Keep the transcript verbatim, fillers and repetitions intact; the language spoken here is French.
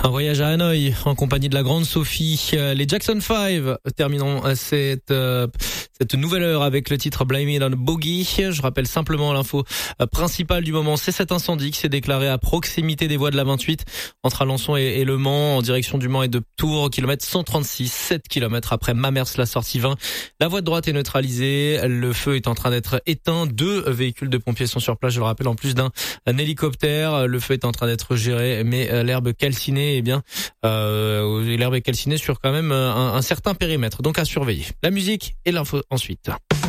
Un voyage à Hanoï en compagnie de la grande Sophie. Les Jackson five terminons cette euh, cette nouvelle heure avec le titre Blame It on a Boogie. Je rappelle simplement l'info principale du moment, c'est cet incendie qui s'est déclaré à proximité des voies de la vingt-huit entre Alençon et, et Le Mans en direction du Mans et de Tours, kilomètre cent trente-six, sept kilomètres après Mamers, la sortie vingt. La voie de droite est neutralisée, le feu est en train d'être éteint, deux véhicules de pompiers sont sur place, je le rappelle, en plus d'un un hélicoptère. Le feu est en train d'être géré, mais l'herbe calcinée, eh bien, euh, l'herbe est calcinée sur quand même un, un certain périmètre, donc à surveiller. La musique et l'info ensuite.